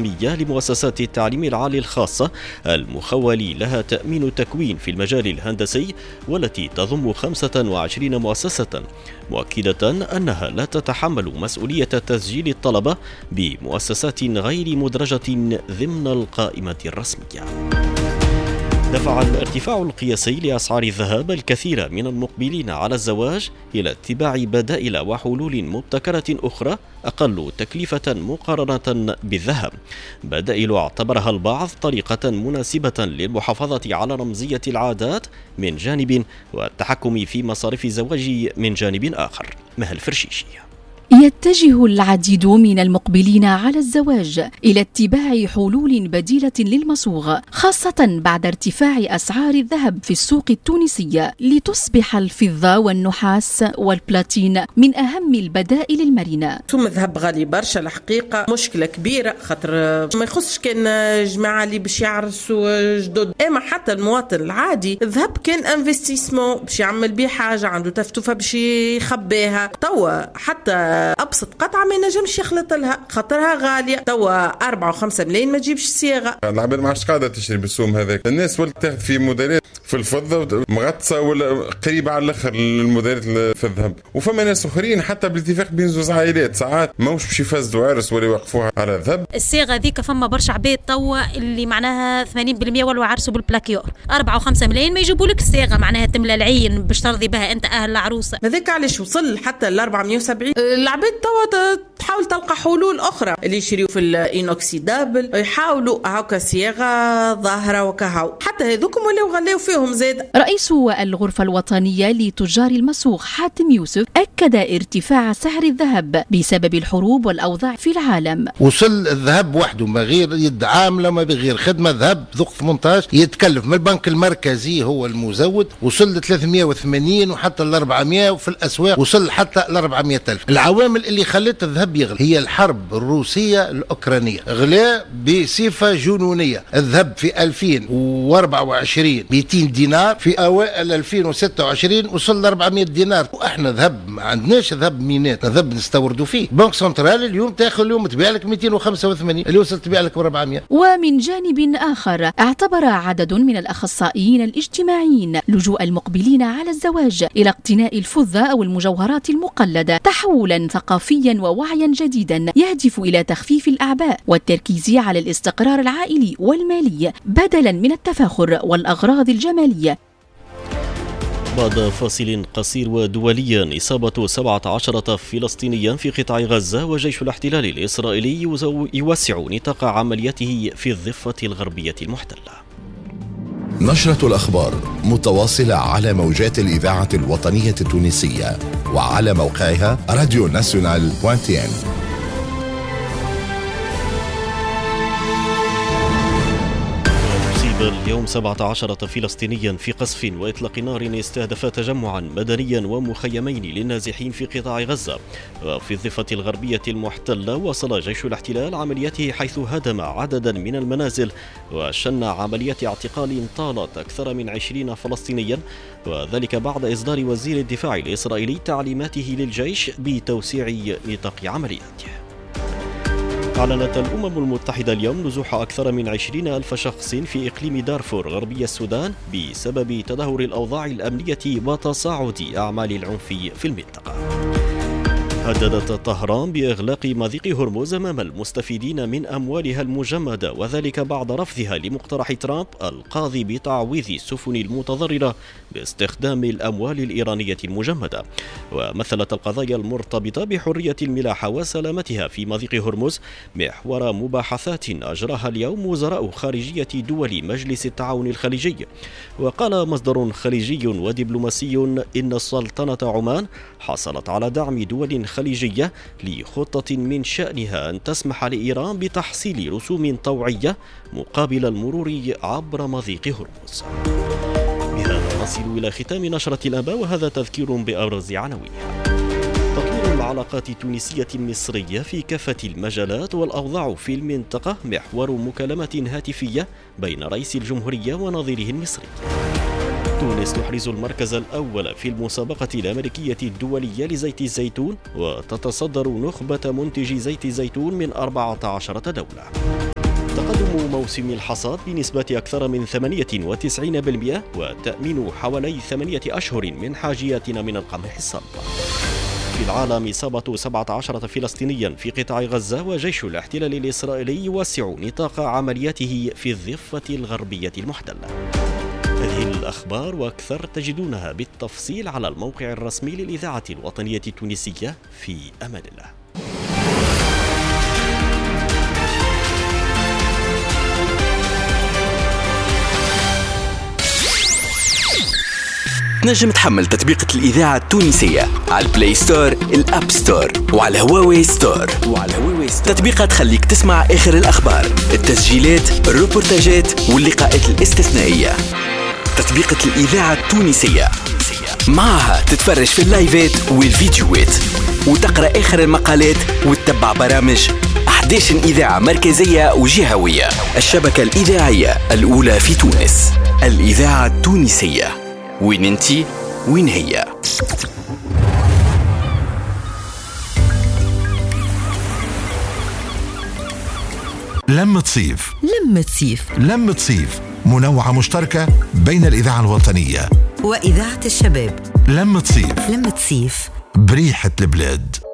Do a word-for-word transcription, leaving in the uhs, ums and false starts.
التمويلية لمؤسسات التعليم العالي الخاصة المخول لها تأمين تكوين في المجال الهندسي، والتي تضم خمسة وعشرين مؤسسة، مؤكدة أنها لا تتحمل مسؤولية تسجيل الطلبة بمؤسسات غير مدرجة ضمن القائمة الرسمية. دفع الارتفاع القياسي لأسعار الذهب الكثير من المقبلين على الزواج إلى اتباع بدائل وحلول مبتكرة أخرى أقل تكلفة مقارنة بالذهب، بدائل اعتبرها البعض طريقة مناسبة للمحافظة على رمزية العادات من جانب والتحكم في مصاريف الزواج من جانب آخر. مهل فرشيشي. يتجه العديد من المقبلين على الزواج إلى اتباع حلول بديلة للمصوغ، خاصة بعد ارتفاع أسعار الذهب في السوق التونسية، لتصبح الفضة والنحاس والبلاتين من أهم البدائل المرنة. ثم الذهب غالي برشا الحقيقة، مشكلة كبيرة، خاطر ما يخصش كان جماعة اللي باش يعرسوا جدد، اما حتى المواطن العادي الذهب كان انفستيسمون باش يعمل بيه حاجة، عنده تفتوفة باش يخبيها. توا حتى أبسط قطعة ما ينجمش يخلط لها خاطرها غالية، توا أربعة وخمسة ملايين ما تجيبش صياغة. العباد ما عادش قاعدة تشتري بالسوم هذاك، الناس ولات تاخذ في موديلات في الفضة مغطسة ولا قريبة على الآخر الموديلات في الذهب، وفما ناس آخرين حتى بالاتفاق بين زوج عائلات ساعات ماهوش باش يفسدوا عرس ولا يوقفوها على الذهب. الصيغة ذيك فما برشا عباد توا اللي معناها ثمانين بالمئة ولا عرسوا بالبلاكيور، أربعة وخمسة ملايين ما يجيبوا لك الصيغة معناها تملى العين باش ترضي بها أنت أهل العروسة. هذاك علاش وصل حتى ل أربعمئة وسبعين. العباد توا تحاول تلقى حلول أخرى، اللي يشريوا في الإينوكسيدابل يحاولوا هاكا صياغة ظاهرة وكهو، حتى هذوكم ولاو غلاو فيهم زاد. رئيس الغرفة الوطنية لتجار المسوق حاتم يوسف أكد ارتفاع سعر الذهب بسبب الحروب والأوضاع في العالم. وصل الذهب وحده ما غير يد عاملة ما بغير خدمة، ذهب ذوق ثمانية عشر يتكلف من البنك المركزي هو المزود، وصل ل ثلاثمئة وثمانين وحتى ل أربعمئة، وفي الأسواق وصل حتى ل أربعمئة ألف. العوامل اللي خلت الذهب يغلى هي الحرب الروسية الأوكرانية، غلاء بصفة جنونية. الذهب في ألفين وأربعة وعشرين مئتين دينار، في أوائل ألفين وستة وعشرين وصل ل أربعمئة دينار، وإحنا ذهب ما عندناش ذهب مينات، ذهب نستوردوا فيه. بنك سنترال اليوم تاخذ اليوم تبيع لك مئتين وخمسة وثمانين، اللي وصل تبيع لك ب أربعمئة. ومن جانب آخر اعتبر عدد من الأخصائيين الاجتماعيين لجوء المقبلين على الزواج إلى اقتناء الفضة أو المجوهرات المقلدة تحولا ثقافيا ووعيا جديدا يهدف إلى تخفيف الأعباء والتركيز على الاستقرار العائلي والمالي بدلا من التفاخر والأغراض الجمالية. بعد فاصل قصير ودوليا، إصابة سبعة عشر فلسطينيا في قطاع غزة، وجيش الاحتلال الإسرائيلي يوسع نطاق عملياته في الضفة الغربية المحتلة. نشرة الأخبار متواصلة على موجات الإذاعة الوطنية التونسية وعلى موقعها راديو ناسيونال دوت تي ان. اليوم سبعة عشر فلسطينيا في قصف وإطلاق نار استهدف تجمعا مدنيا ومخيمين للنازحين في قطاع غزة. وفي الضفة الغربية المحتلة واصل جيش الاحتلال عملياته، حيث هدم عددا من المنازل وشن عملية اعتقال طالت أكثر من عشرين فلسطينيا، وذلك بعد إصدار وزير الدفاع الإسرائيلي تعليماته للجيش بتوسيع نطاق عملياته. أعلنت الأمم المتحدة اليوم نزوح أكثر من عشرين ألف شخص في إقليم دارفور غربي السودان بسبب تدهور الأوضاع الأمنية وتصاعد أعمال العنف في المنطقة. هددت طهران بإغلاق مضيق هرمز أمام المستفيدين من أموالها المجمدة، وذلك بعد رفضها لمقترح ترامب القاضي بتعويض السفن المتضررة باستخدام الأموال الإيرانية المجمدة. ومثلت القضايا المرتبطة بحرية الملاحة وسلامتها في مضيق هرمز محور مباحثات أجراها اليوم وزراء خارجية دول مجلس التعاون الخليجي. وقال مصدر خليجي ودبلوماسي إن السلطنة عمان حصلت على دعم دول خليجية لخطة من شأنها أن تسمح لإيران بتحصيل رسوم طوعية مقابل المرور عبر مضيق هرمز. بهذا نصل إلى ختام نشرة الأنباء، وهذا تذكير بأبرز عناوينها. تطوير العلاقات التونسية مصرية في كافة المجالات والأوضاع في المنطقة محور مكالمة هاتفية بين رئيس الجمهورية ونظيره المصري. تونس تحرز المركز الأول في المسابقة الأمريكية الدولية لزيت الزيتون، وتتصدر نخبة منتجي زيت الزيتون من أربعة عشر دولة. تقدم موسم الحصاد بنسبة أكثر من ثمانية وتسعين بالمئة وتأمين حوالي ثمانية أشهر من حاجياتنا من القمح الصلب. في العالم إصابة سبعة عشر فلسطينيا في قطاع غزة، وجيش الاحتلال الإسرائيلي يوسع نطاق عملياته في الضفة الغربية المحتلة. هذه الأخبار وأكثر تجدونها بالتفصيل على الموقع الرسمي للإذاعة الوطنية التونسية. في أمان الله. تنجم تحمل تطبيقة الإذاعة التونسية على البلاي ستور، الأب ستور، وعلى هواوي ستور. وعلى هواوي ستور تطبيقات تخليك تسمع آخر الأخبار، التسجيلات، الروبورتاجات واللقاءات الاستثنائية. تطبيقة الإذاعة التونسية معها تتفرج في اللايفات والفيديوهات وتقرأ آخر المقالات وتتبع برامج أحد عشر إذاعة مركزية وجهوية. الشبكة الإذاعية الأولى في تونس، الإذاعة التونسية. وين انتي وين هي؟ لمة صيف لمة صيف لمة صيف منوعة مشتركة بين الإذاعة الوطنية وإذاعة الشباب. لمة صيف لمة صيف بريحة البلاد.